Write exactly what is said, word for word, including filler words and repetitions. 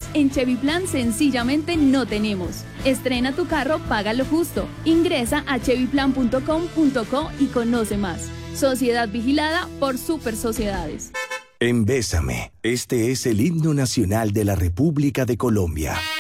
en Chevy Plan sencillamente no tenemos. Estrena tu carro, págalo justo. Ingresa a chevy plan punto com punto co y conoce más. Sociedad vigilada por Super Sociedades. En Bésame, este es el himno nacional de la República de Colombia.